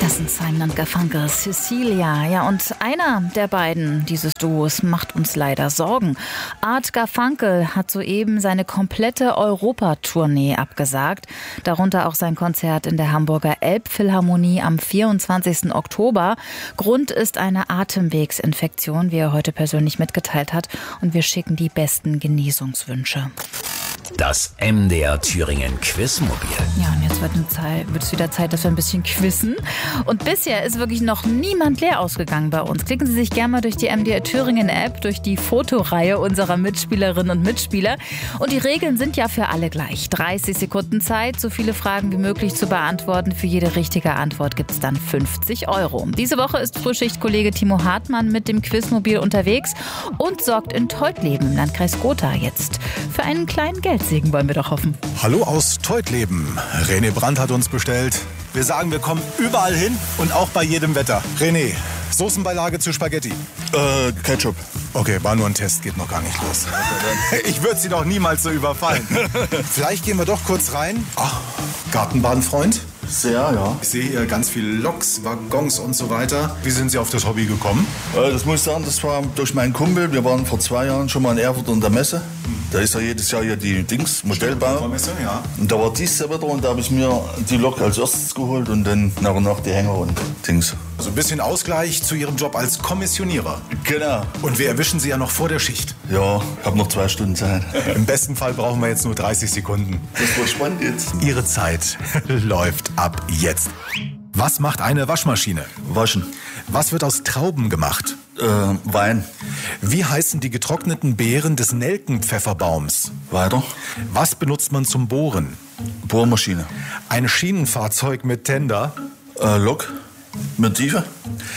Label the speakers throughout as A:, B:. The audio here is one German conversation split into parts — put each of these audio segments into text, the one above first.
A: Das sind Simon & Garfunkel, Cecilia. Ja, und einer der beiden dieses Duos macht uns leider Sorgen. Art Garfunkel hat soeben seine komplette Europatournee abgesagt. Darunter auch sein Konzert in der Hamburger Elbphilharmonie am 24. Oktober. Grund ist eine Atemwegsinfektion, wie er heute persönlich mitgeteilt hat. Und wir schicken die besten Genesungswünsche.
B: Das MDR Thüringen Quizmobil.
A: Ja, und jetzt wird es wieder Zeit, dass wir ein bisschen quizzen. Und bisher ist wirklich noch niemand leer ausgegangen bei uns. Klicken Sie sich gerne mal durch die MDR Thüringen App, durch die Fotoreihe unserer Mitspielerinnen und Mitspieler. Und die Regeln sind ja für alle gleich. 30 Sekunden Zeit, so viele Fragen wie möglich zu beantworten. Für jede richtige Antwort gibt es dann 50 €. Diese Woche ist Frühschichtkollege Timo Hartmann mit dem Quizmobil unterwegs und sorgt in Teutleben im Landkreis Gotha jetzt für einen kleinen Geldsegen, wollen wir doch hoffen.
C: Hallo aus Teutleben. René Brandt hat uns bestellt. Wir sagen, wir kommen überall hin und auch bei jedem Wetter. René, Soßenbeilage zu Spaghetti?
D: Ketchup.
C: Okay, war nur ein Test, geht noch gar nicht los. Ich würde Sie doch niemals so überfallen. Vielleicht gehen wir doch kurz rein. Ach, Gartenbahnfreund?
D: Sehr, ja.
C: Ich sehe hier ganz viele Loks, Waggons und so weiter. Wie sind Sie auf das Hobby gekommen?
D: Das muss ich sagen, das war durch meinen Kumpel. Wir waren vor 2 Jahren schon mal in Erfurt an der Messe. Da ist ja jedes Jahr hier die Modellbau.
C: Messe, ja.
D: Und da war dies Jahr wieder und da habe ich mir die Lok als erstes geholt und dann nach und nach die Hänger und Dings.
C: Also ein bisschen Ausgleich zu Ihrem Job als Kommissionierer.
D: Genau.
C: Und wir erwischen Sie ja noch vor der Schicht.
D: Ja, ich habe noch 2 Stunden Zeit.
C: Im besten Fall brauchen wir jetzt nur 30 Sekunden.
D: Das war spannend jetzt.
C: Ihre Zeit läuft ab jetzt. Was macht eine Waschmaschine?
D: Waschen.
C: Was wird aus Trauben gemacht?
D: Wein.
C: Wie heißen die getrockneten Beeren des Nelkenpfefferbaums?
D: Weiter.
C: Was benutzt man zum Bohren?
D: Bohrmaschine.
C: Ein Schienenfahrzeug mit Tender.
D: Lok. Mit Tiefe.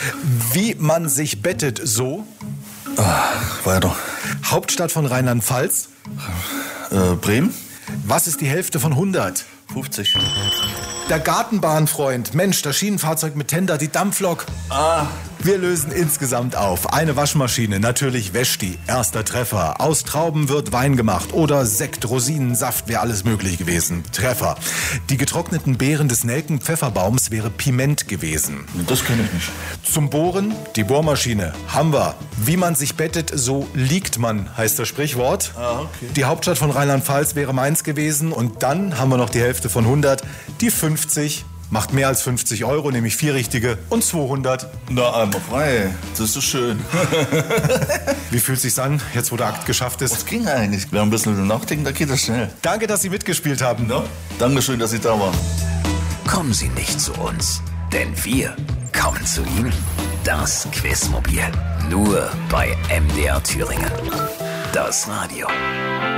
C: Wie man sich bettet, so.
D: Weiter.
C: Hauptstadt von Rheinland-Pfalz.
D: Bremen.
C: Was ist die Hälfte von 100?
D: 50.
C: Der Gartenbahnfreund. Mensch, das Schienenfahrzeug mit Tender, die Dampflok. Wir lösen insgesamt auf. Eine Waschmaschine, natürlich Vesti, erster Treffer. Aus Trauben wird Wein gemacht oder Sekt, Rosinensaft, wäre alles möglich gewesen. Treffer. Die getrockneten Beeren des Nelkenpfefferbaums wäre Piment gewesen.
D: Das kenne ich nicht.
C: Zum Bohren, die Bohrmaschine. Haben wir. Wie man sich bettet, so liegt man, heißt das Sprichwort.
D: Okay.
C: Die Hauptstadt von Rheinland-Pfalz wäre Mainz gewesen. Und dann haben wir noch die Hälfte von 100, die 50. Macht mehr als 50 €, nämlich 4 richtige und 200.
D: Na, einmal frei. Das ist schön.
C: Wie fühlt es sich an, jetzt wo der Akt geschafft ist?
D: Das ging eigentlich. Wer ein bisschen nachdenken, da geht das schnell.
C: Danke, dass Sie mitgespielt haben.
D: Ja? Dankeschön, dass Sie da waren.
B: Kommen Sie nicht zu uns, denn wir kommen zu Ihnen. Das Quizmobil. Nur bei MDR Thüringen. Das Radio.